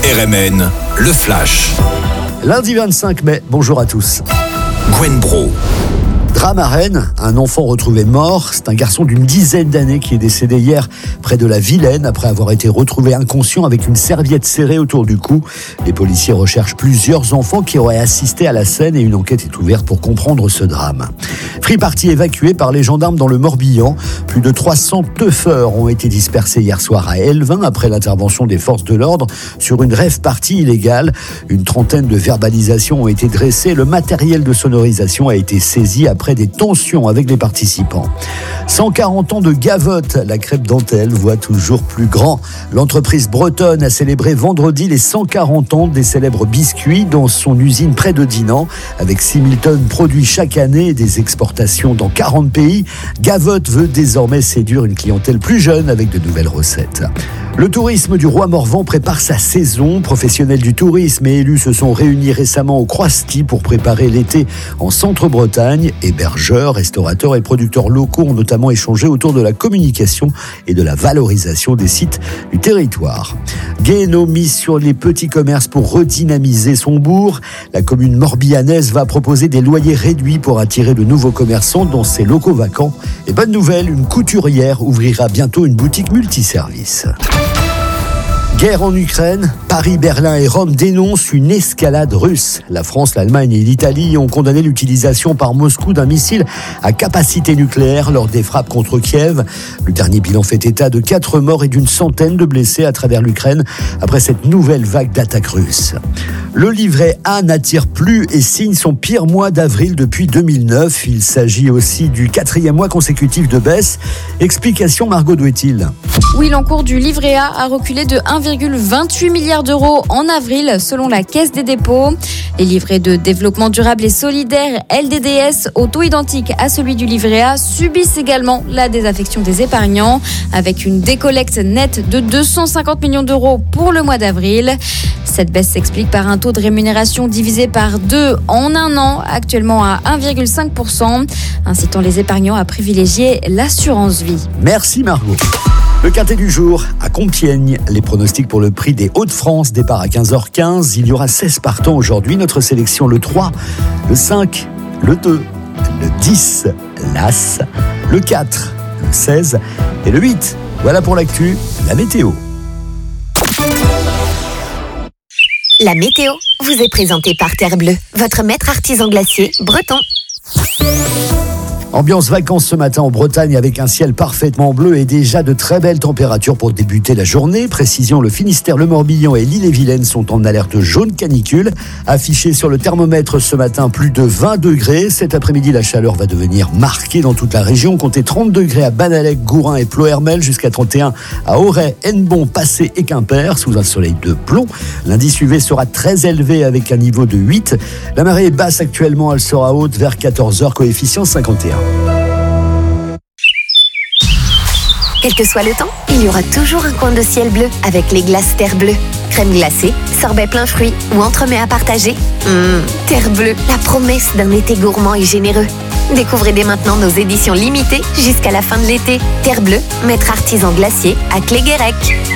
RMN, le Flash. Lundi 25 mai, bonjour à tous. Gwen Bro. Drame à Rennes, un enfant retrouvé mort. C'est un garçon d'une dizaine d'années qui est décédé hier près de la Vilaine après avoir été retrouvé inconscient avec une serviette serrée autour du cou. Les policiers recherchent plusieurs enfants qui auraient assisté à la scène et une enquête est ouverte pour comprendre ce drame. Free Party évacué par les gendarmes dans le Morbihan. Plus de 300 teufeurs ont été dispersés hier soir à Elvin après l'intervention des forces de l'ordre sur une rave party illégale. Une trentaine de verbalisations ont été dressées. Le matériel de sonorisation a été saisi après des tensions avec les participants. 140 ans de gavotte, la crêpe dentelle voit toujours plus grand. L'entreprise bretonne a célébré vendredi les 140 ans des célèbres biscuits dans son usine près de Dinan. Avec 6000 tonnes produits chaque année et des exportations dans 40 pays, Gavotte veut désormais séduire une clientèle plus jeune avec de nouvelles recettes. Le tourisme du Roi Morvan prépare sa saison. Professionnels du tourisme et élus se sont réunis récemment au Croisty pour préparer l'été en Centre-Bretagne. Hébergeurs, restaurateurs et producteurs locaux ont notamment échangé autour de la communication et de la valorisation des sites du territoire. Guéhenno mise sur les petits commerces pour redynamiser son bourg. La commune morbihanaise va proposer des loyers réduits pour attirer de nouveaux commerçants dans ses locaux vacants. Et bonne nouvelle, une couturière ouvrira bientôt une boutique multiservice. Guerre en Ukraine, Paris, Berlin et Rome dénoncent une escalade russe. La France, l'Allemagne et l'Italie ont condamné l'utilisation par Moscou d'un missile à capacité nucléaire lors des frappes contre Kiev. Le dernier bilan fait état de 4 morts et d'une centaine de blessés à travers l'Ukraine après cette nouvelle vague d'attaques russes. Le livret A n'attire plus et signe son pire mois d'avril depuis 2009. Il s'agit aussi du 4e mois consécutif de baisse. Explication Margot Douetil. Oui, l'encours du livret A a reculé de 1,28 milliard d'euros en avril, selon la Caisse des dépôts. Les livrets de développement durable et solidaire, LDDS, au taux identique à celui du livret A, subissent également la désaffection des épargnants, avec une décollecte nette de 250 millions d'euros pour le mois d'avril. Cette baisse s'explique par un taux de rémunération divisé par 2 en un an, actuellement à 1,5%, incitant les épargnants à privilégier l'assurance vie. Merci Margot. Le quintet du jour, à Compiègne, les pronostics pour le prix des Hauts-de-France, départ à 15h15. Il y aura 16 partants aujourd'hui. Notre sélection, le 3, le 5, le 2, le 10, l'As, le 4, le 16 et le 8. Voilà pour l'actu, la météo. La météo vous est présentée par Terre Bleue, votre maître artisan glacier breton. Ambiance vacances ce matin en Bretagne avec un ciel parfaitement bleu et déjà de très belles températures pour débuter la journée. Précision, le Finistère, le Morbihan et l'Ille-et-Vilaine sont en alerte jaune canicule. Affiché sur le thermomètre ce matin, plus de 20 degrés. Cet après-midi, la chaleur va devenir marquée dans toute la région. Comptez 30 degrés à Banalec, Gourin et Ploërmel, jusqu'à 31 à Auray, Hennebont, Passé et Quimper, sous un soleil de plomb. L'indice UV sera très élevé avec un niveau de 8. La marée est basse actuellement, elle sera haute vers 14h, coefficient 51. Quel que soit le temps, il y aura toujours un coin de ciel bleu avec les glaces Terre Bleue. Crème glacée, sorbet plein fruits ou entremets à partager. Terre Bleue, la promesse d'un été gourmand et généreux. Découvrez dès maintenant nos éditions limitées jusqu'à la fin de l'été. Terre Bleue, maître artisan glacier à Cléguérec.